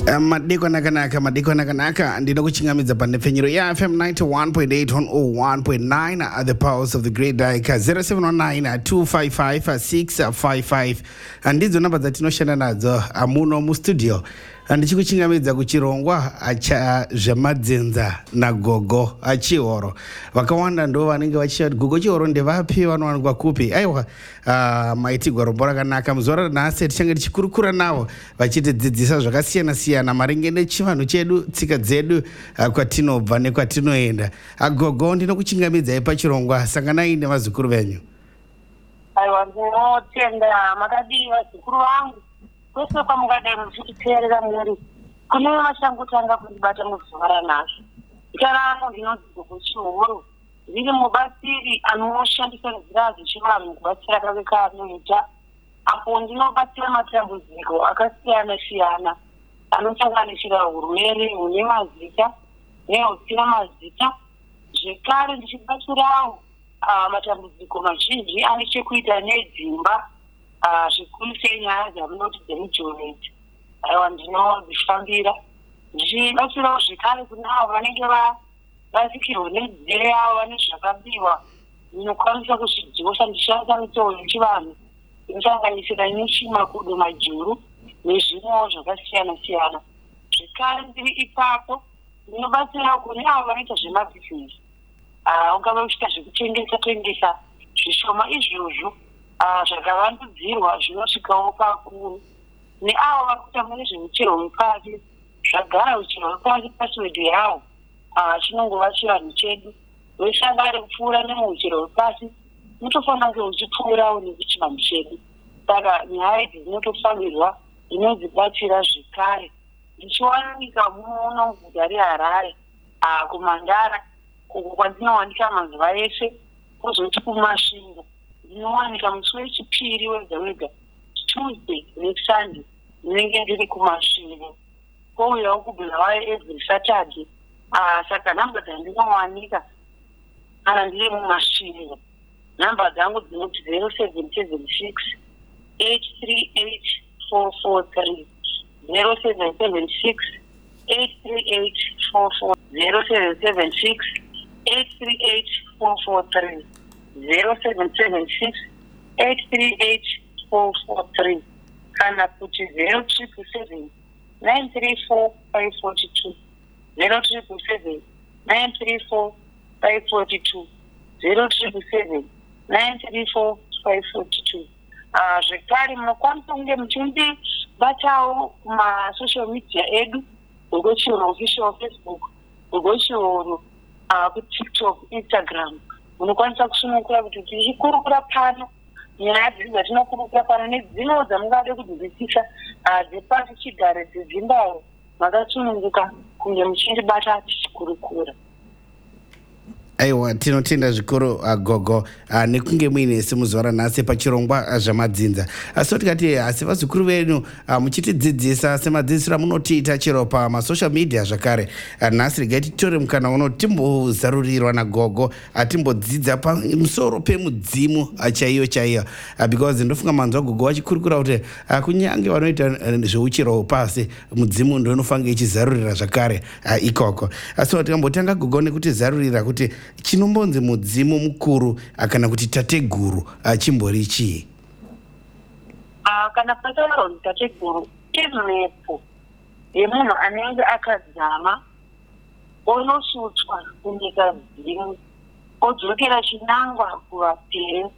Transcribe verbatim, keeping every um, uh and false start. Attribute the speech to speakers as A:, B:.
A: madiko nakanaka madiko nakanaka ndino kuchingamidza pandepfenyero ya F M ninety-one point eight on oh one point nine at the powers of the great Daika zero seven zero nine two five five six five five ndidzo namba dzatinoshanda nadzo amuno mu studio ndichikuchingamidza kuchirongwa acha zvemadzinza nagogo achihoro vakawanda ndo vanenge vachiti gogo chihoro ndevapi vanowanikwa kupi aiwa uh, maitigwa rombo rakanaka muzora nhasi tichange tichikurukura navo vachitidzidzisa zvakasiyana siyana maringe nechivanhu chedu tsika dzedu uh, kwatinobva nekwatinoenda agogo ndinokuchingamidzai pachirongwa sanganai nevazukuru venyu.
B: Aiwa ndinotenda makadii vazukuru vangu kwese kwamungadai muchititeerera muri kune vachangotanga kundibata muzuva ranhasi. Zita rangu ndinonzi Gogo Chihoro, ndiri mubatsiri anoshandisa nzira dzechivanhu kubatsira kake kaanoita apo ndinobatsira matambudziko akasiyana siyana anosanganisira urwere hune mazita nehusina mazita, zvekare ndichibatsirawo uh, matambudziko mazhinji ane chekuita nedzimba uh, zvikuru senyaya dzamunoti dzemujoneti. Aiwa ndinozvifambira ndichibatsirawo zvekare kune avo vanenge vasikirwa nedzere yavo vane zvakabiwa ndinokwanisa kuzvidzosa ndichishandisa mitoo yechivanhu inosanganisira nyuchi, makudo, majuru nezvimwewo zvakasiyana siyana. Zvekare ndiri ipapo ndinobatsirawo kune avo vanoita zvemabhizinesi ungava uchita zvekutengesa tengesa zvishoma izvozvo zvakavandudzirwa zvinosvikawo pakuru, neavo vari kutamba nezveuchero hwepasi zvagara uchero hwepasi pasiwedhi yavo chinongova chivanhu chedu wesanga ari kupfuura nemuuchero hwepasi mutofanira kunge uchipfuurawo nekuchivanhu chedu. Saka nyaya idzi dzinotofambirwa dzinodzibatsira zvekare ndichiwanika muno muguta reHarare kumandara uko kwandinowanika mazuva eshe, kwozoti kumasvingo ndinowanika musi wechipiri wega wega Tuesday neSunday ndinenge ndiri kumasvingo, kwouyawo kubhira wayo every Saturday. Saka nhamba dzandinowanika kana ndiri mumasvingo nhamba dzangu dzinoti zero seven seven six eight three eight four four three zero seven seven six eight three eight four four zero seven seven six eight three eight four four three zero seven seven six eight three eight four four three kana kuti zero triple seven nine three four five four two zero triple seven nine three four five four two zero triple seven nine three four five four two. Zvekare munokwanisa kunge muchindibatawo kumasocial media edu, Gogo Chihoro official Facebook, Gogo Chihoro kuTiktok, Instagram. Munokwanisa kusunungura kuti tichikurukura pano nyaya dziri dzatinokurukura pano nedzimwewo dzamungade kudzidzisisa dzepasi chigare dzedzimbawo makasununguka kunge muchindibata tichikurukura.
A: aiwa tinotenda zvikuru agogo uh, nekunge muine semuzuva ranhasi pachirongwa zvamadzinza asi tikati asi vazukuru venyu uh, muchitidzidzisa semadzidzisiro amunotiita chero pamasocial media zvakare uh, nhasi regai titore mukana uno timbozarurirwa nagogo atimbodzidza uh, pamusoro pemudzimu uh, chaiyo chaiyo uh, because ndofunga manzwa gogo vachikurukura kuti uh, kunyange vanoita uh, zveuchero pasi mudzimu ndoinofange ichizarurira zvakare uh, ikoko asi uh, so, tikambotanga gogo nekuti zarurira kuti chinombonzi mudzimu mukuru kana kuti tateguru chimbori chii?
B: Kana pataro tateguru imhepo yemunhu anenge akadzama onoshutswa kunyika dzimu odzokera chinangwa kuvapere